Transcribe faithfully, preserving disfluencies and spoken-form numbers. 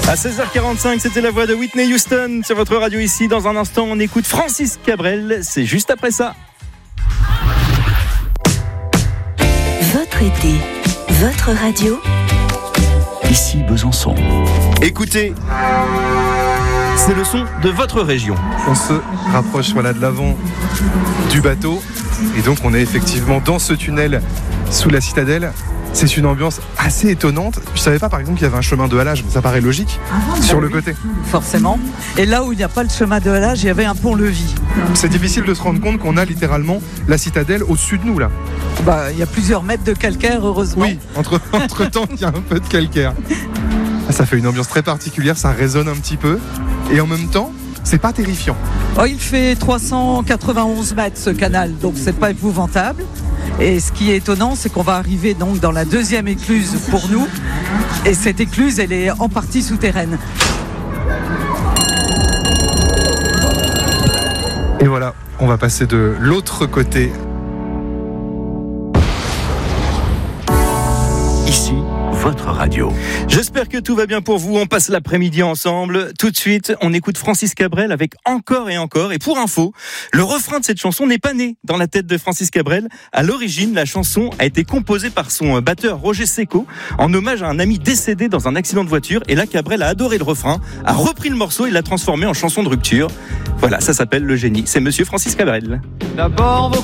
À seize heures quarante-cinq, c'était la voix de Whitney Houston sur votre radio ici. Dans un instant, on écoute Francis Cabrel. C'est juste après ça. Votre été, votre radio. Ici Besançon. Écoutez, c'est le son de votre région. On se rapproche voilà, de l'avant du bateau. Et donc on est effectivement dans ce tunnel sous la citadelle. C'est une ambiance assez étonnante. Je savais pas par exemple qu'il y avait un chemin de halage, mais ça paraît logique, ah, sur bah le oui, côté. Forcément. Et là où il n'y a pas le chemin de halage, il y avait un pont-levis. C'est difficile de se rendre compte qu'on a littéralement la citadelle au-dessus de nous là. Bah, il y a plusieurs mètres de calcaire, heureusement. Oui, entre, entre temps il y a un peu de calcaire. Ça fait une ambiance très particulière, ça résonne un petit peu. Et en même temps, c'est pas terrifiant. Oh, il fait trois cent quatre-vingt-onze mètres ce canal, donc c'est pas épouvantable. Et ce qui est étonnant, c'est qu'on va arriver donc dans la deuxième écluse pour nous. Et cette écluse, elle est en partie souterraine. Et voilà, on va passer de l'autre côté. Ici, votre radio. J'espère que tout va bien pour vous. On passe l'après-midi ensemble. Tout de suite, on écoute Francis Cabrel avec Encore et encore. Et pour info, le refrain de cette chanson n'est pas né dans la tête de Francis Cabrel. À l'origine, la chanson a été composée par son batteur Roger Secco en hommage à un ami décédé dans un accident de voiture. Et là, Cabrel a adoré le refrain, a repris le morceau et l'a transformé en chanson de rupture. Voilà, ça s'appelle le génie. C'est monsieur Francis Cabrel. D'abord,